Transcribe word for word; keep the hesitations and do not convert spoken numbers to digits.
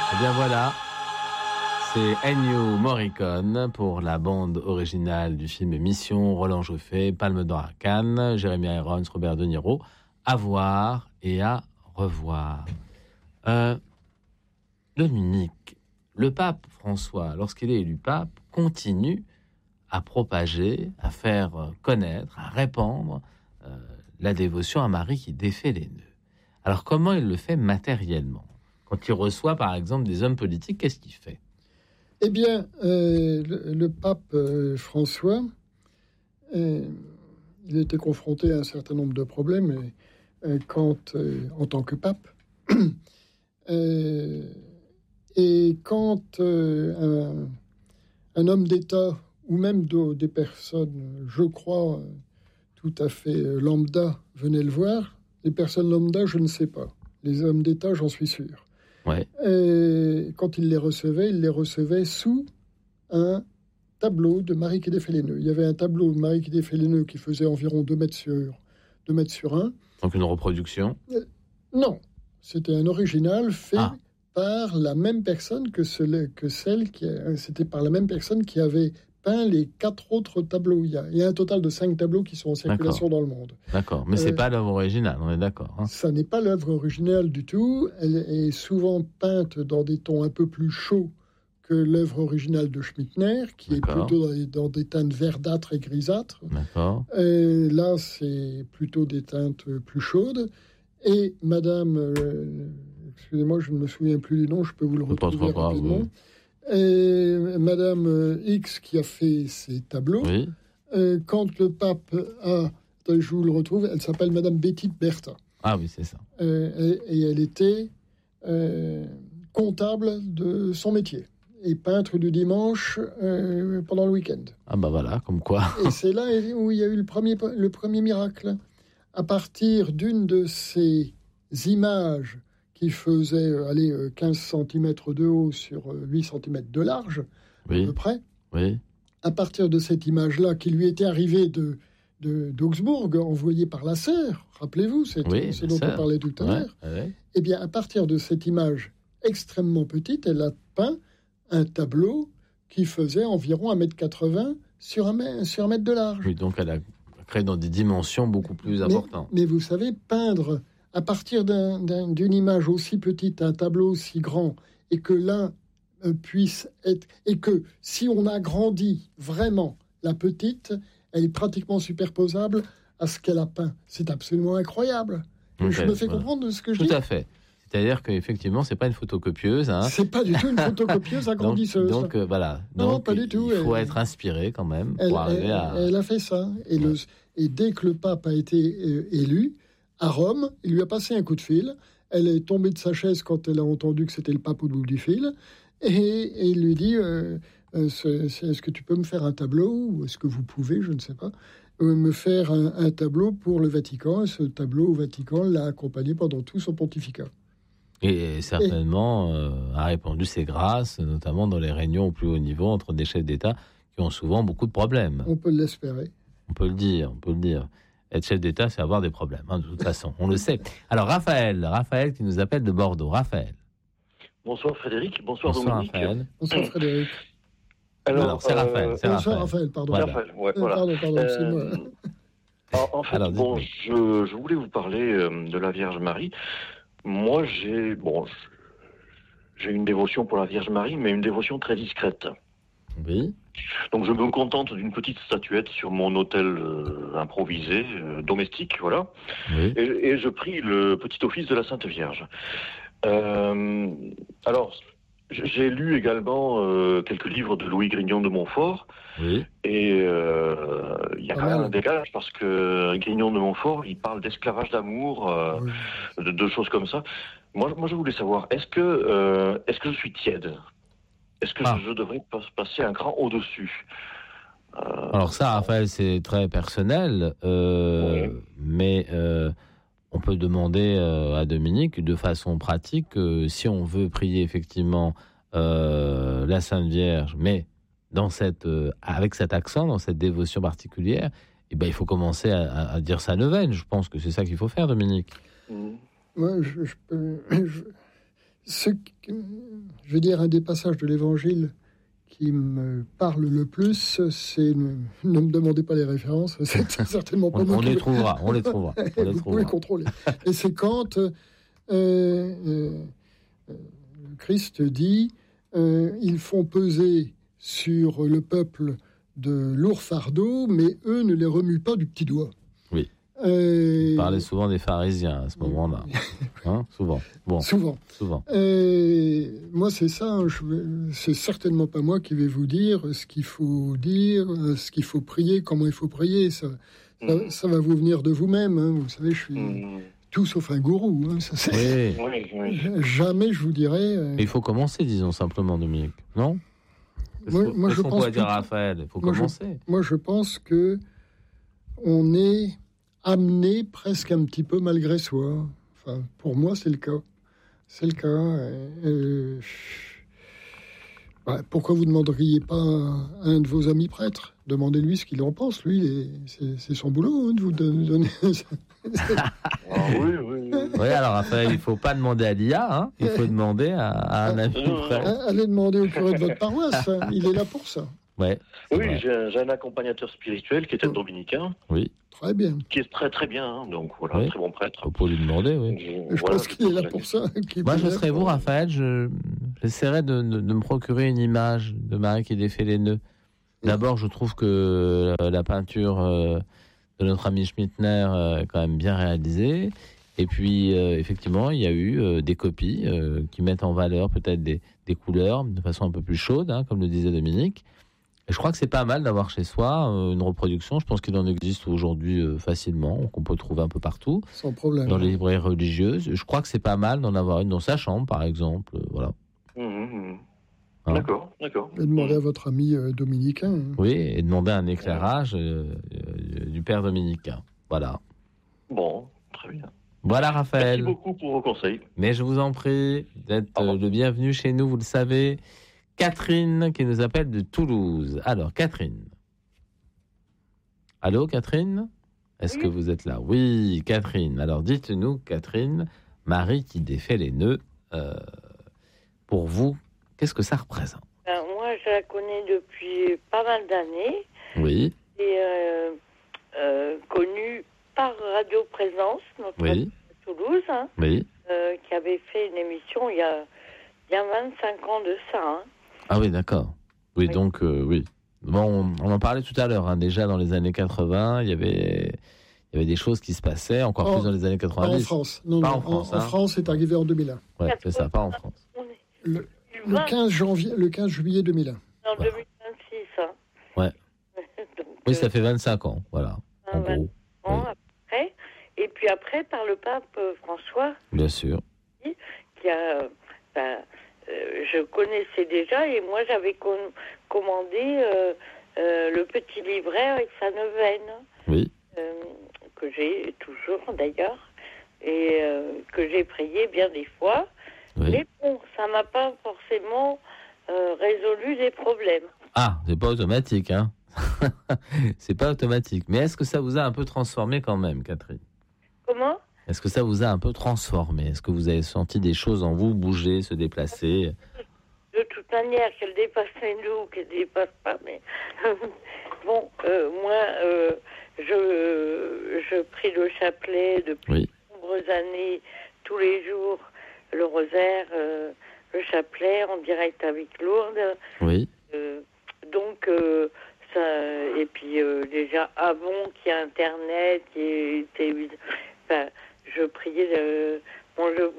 Eh bien voilà, c'est Ennio Morricone pour la bande originale du film Mission, Roland Joffé, Palme d'Or à Cannes, Jeremy Irons, Robert De Niro. À voir et à revoir. Euh, Dominique, le pape François, lorsqu'il est élu pape, continue à propager, à faire connaître, à répandre euh, la dévotion à Marie qui défait les nœuds. Alors comment il le fait matériellement ? Quand il reçoit, par exemple, des hommes politiques, qu'est-ce qu'il fait ? Eh bien, euh, le, le pape euh, François, euh, il était confronté à un certain nombre de problèmes euh, quand, euh, en tant que pape. euh, et quand euh, un, un homme d'État, ou même de, des personnes, je crois, tout à fait lambda, venaient le voir, les personnes lambda, je ne sais pas. Les hommes d'État, j'en suis sûr. Ouais. Et quand il les recevait, il les recevait sous un tableau de Marie qui défait les nœuds. Il y avait un tableau de Marie qui défait les nœuds qui faisait environ deux mètres sur, deux mètres sur un. Donc une reproduction ? euh, Non, c'était un original fait ah. par la même personne que, celle, que celle qui... C'était par la même personne qui avait peint les quatre autres tableaux. Il y a, il y a un total de cinq tableaux qui sont en circulation d'accord. dans le monde. D'accord, mais euh, c'est pas l'œuvre originale, on est d'accord. Hein. Ça n'est pas l'œuvre originale du tout. Elle est souvent peinte dans des tons un peu plus chauds que l'œuvre originale de Schmittner, qui d'accord. est plutôt dans des, dans des teintes verdâtres et grisâtres. D'accord. Et là, c'est plutôt des teintes plus chaudes. Et Madame, euh, excusez-moi, je ne me souviens plus du nom, je peux vous le retrouver rapidement. Oui. Et Madame X qui a fait ces tableaux, oui. euh, quand le pape a, je vous le retrouve, elle s'appelle Madame Betty Bertha. Ah oui, c'est ça. Euh, et, et elle était euh, comptable de son métier et peintre du dimanche euh, pendant le week-end. Ah bah voilà, comme quoi. Et c'est là où il y a eu le premier, le premier miracle. À partir d'une de ces images qui faisait aller quinze centimètres de haut sur huit centimètres de large, oui. à peu près. Oui. À partir de cette image-là, qui lui était arrivée de, de, d'Augsbourg, envoyée par la sœur, rappelez-vous, c'est oui, ce dont sœur. on parlait tout à ouais, l'heure, ouais. Eh bien, à partir de cette image extrêmement petite, elle a peint un tableau qui faisait environ un mètre quatre-vingts sur un mètre, sur un mètre de large. Oui, donc elle a créé dans des dimensions beaucoup plus mais, importantes. Mais vous savez, peindre à partir d'un, d'un, d'une image aussi petite, un tableau aussi grand, et que l'un euh, puisse être... Et que si on agrandit vraiment la petite, elle est pratiquement superposable à ce qu'elle a peint. C'est absolument incroyable. Okay, je me fais voilà. comprendre de ce que je Tout dis. Tout à fait. C'est-à-dire qu'effectivement, c'est pas une photocopieuse. Hein. C'est pas du tout une photocopieuse agrandisseuse. donc, donc euh, voilà. Non, donc, pas du tout. Il faut elle, être inspiré quand même pour elle, arriver elle, à... Elle a fait ça. Et, ouais. le, et dès que le pape a été euh, élu, à Rome, il lui a passé un coup de fil. Elle est tombée de sa chaise quand elle a entendu que c'était le pape au bout du fil. Et, et il lui dit, euh, euh, c'est, c'est, est-ce que tu peux me faire un tableau ? Ou est-ce que vous pouvez, je ne sais pas, euh, me faire un, un tableau pour le Vatican. Et ce tableau au Vatican l'a accompagné pendant tout son pontificat. Et certainement et... Euh, a répandu ses grâces, notamment dans les réunions au plus haut niveau entre des chefs d'État qui ont souvent beaucoup de problèmes. On peut l'espérer. On peut le dire, on peut le dire. Être chef d'État, c'est avoir des problèmes, hein, de toute façon, on le sait. Alors Raphaël, Raphaël qui nous appelle de Bordeaux. Raphaël. Bonsoir Frédéric, bonsoir, bonsoir Dominique. Raphaël. Bonsoir Frédéric. Alors, Alors c'est euh, Raphaël. C'est bonsoir Raphaël. Raphaël, pardon. Voilà. Raphaël, ouais, voilà. Pardon, pardon, euh, c'est moi. En, en fait, Alors, bon, je, je voulais vous parler euh, de la Vierge Marie. Moi, j'ai, bon, j'ai une dévotion pour la Vierge Marie, mais une dévotion très discrète. Oui. Donc je me contente d'une petite statuette sur mon autel euh, improvisé, euh, domestique, voilà. Oui. Et, et je prie le petit office de la Sainte Vierge. Euh, alors, j'ai lu également euh, quelques livres de Louis Grignon de Montfort. Oui. Et il euh, y a quand même un décalage parce que Grignon de Montfort, il parle d'esclavage d'amour, euh, oui. de, de choses comme ça. Moi, moi, je voulais savoir, est-ce que, euh, est-ce que je suis tiède ? Est-ce que ah. je, je devrais passer un cran au-dessus ? euh, Alors ça, Raphaël, c'est très personnel, euh, oui. mais euh, on peut demander euh, à Dominique, de façon pratique, euh, si on veut prier effectivement euh, la Sainte Vierge, mais dans cette, euh, avec cet accent, dans cette dévotion particulière, eh ben, il faut commencer à, à dire sa neuvaine. Je pense que c'est ça qu'il faut faire, Dominique. Mmh. Moi, je, je peux... Je... ce, je veux dire, un des passages de l'Évangile qui me parle le plus, c'est ne, ne me demandez pas les références, c'est certainement pas on, moi on qui les trouvera, on les trouvera, on les vous trouvera. pouvez contrôler. Et c'est quand euh, euh, euh, Christ dit euh, ils font peser sur le peuple de lourds fardeaux, mais eux ne les remuent pas du petit doigt. Oui. Euh, Vous parlez souvent des pharisiens à ce moment-là. Hein, souvent. Bon. Souvent. Souvent. Et moi, c'est ça. Je, c'est certainement pas moi qui vais vous dire ce qu'il faut dire, ce qu'il faut prier, comment il faut prier. Ça, ça, mmh. ça va vous venir de vous-même. Hein. Vous savez, je suis mmh. tout sauf un gourou. Hein. Ça, c'est... Oui. Oui, oui. Jamais je vous dirais. Euh... Mais il faut commencer, disons simplement, Dominique. Non? Moi, Qu'est-ce moi je qu'on pense pourrait que... dire à Raphaël? Il faut moi, commencer. Je... Moi, je pense que on est amené presque un petit peu malgré soi. Enfin, pour moi, c'est le cas. C'est le cas. Euh, bah, pourquoi vous ne demanderiez pas à un de vos amis prêtres? Demandez-lui ce qu'il en pense. Lui, c'est, c'est son boulot hein, de vous donner. Ah, oui, oui, oui. Oui, alors Raphaël, il ne faut pas demander à l'I A, hein. Il faut demander à, à un ami prêtre. Allez demander au curé de votre paroisse. Hein. Il est là pour ça. Ouais, oui, j'ai, j'ai un accompagnateur spirituel qui était dominicain. Oui. Très bien. Qui est très très bien, hein, donc voilà, oui. très bon prêtre. On peut lui demander, oui. Je, je voilà, pense qu'il est là pour ça. Moi, je serais vous, Raphaël, je, j'essaierais de, de, de me procurer une image de Marie qui défait les nœuds. D'abord, je trouve que la peinture de notre ami Schmittner est quand même bien réalisée. Et puis, euh, effectivement, il y a eu euh, des copies euh, qui mettent en valeur peut-être des, des couleurs de façon un peu plus chaude, hein, comme le disait Dominique. Et je crois que c'est pas mal d'avoir chez soi euh, une reproduction. Je pense qu'il en existe aujourd'hui euh, facilement, qu'on peut trouver un peu partout. Sans problème. Dans les librairies religieuses. Je crois que c'est pas mal d'en avoir une dans sa chambre, par exemple. Euh, voilà. Mmh, hein d'accord, d'accord. Et demander à votre ami euh, dominicain. Hein. Oui, et demander un éclairage euh, euh, du père dominicain. Voilà. Bon, très bien. Voilà, Raphaël. Merci beaucoup pour vos conseils. Mais je vous en prie d'être euh, le bienvenu chez nous, vous le savez. Catherine qui nous appelle de Toulouse. Alors, Catherine. Allô, Catherine? Est-ce oui. que vous êtes là? Oui, Catherine. Alors, dites-nous, Catherine, Marie qui défait les nœuds, euh, pour vous, qu'est-ce que ça représente? Ben, moi, je la connais depuis pas mal d'années. Oui. Et euh, euh, connue par Radio Présence, notre oui. de Toulouse, hein, oui. euh, qui avait fait une émission il y a, il y a vingt-cinq ans de ça. Hein. Ah oui, d'accord. Oui, oui. donc, euh, oui. Bon, on, on en parlait tout à l'heure. Hein, déjà, dans les années quatre-vingts, il y avait, il y avait des choses qui se passaient, encore en, plus dans les années quatre-vingt-dix. Pas en France. Non, pas non, en France. En, hein. en France, c'est arrivé en deux mille un. Oui, c'est ça, pas en France. Le, le, quinze janvier, le quinze juillet deux mille un. En voilà. deux mille vingt-six, hein. Ouais. donc, oui, ça fait vingt-cinq ans, voilà, en vingt gros. Ans oui. Après. Et puis après, par le pape François. Bien sûr. Qui a... Ben, euh, je connaissais déjà, et moi, j'avais com- commandé euh, euh, le petit livret avec sa neuvaine. Oui. Euh, que j'ai toujours, d'ailleurs, et euh, que j'ai prié bien des fois. Oui. Mais bon, ça m'a pas forcément euh, résolu des problèmes. Ah, c'est pas automatique, hein. C'est pas automatique. Mais est-ce que ça vous a un peu transformé quand même, Catherine? Comment? Est-ce que ça vous a un peu transformé? Est-ce que vous avez senti des choses en vous bouger, se déplacer? De toute manière, qu'elle dépasse les nous, qu'elle dépasse pas, mais... bon, euh, moi, euh, je, je prie le chapelet depuis oui. de nombreuses années, tous les jours, le rosaire, euh, le chapelet, en direct avec Lourdes. Oui. Euh, donc... Euh, ça, et puis euh, déjà avant qu'il y ait Internet, qu'il y ait télévision, enfin, je priais euh,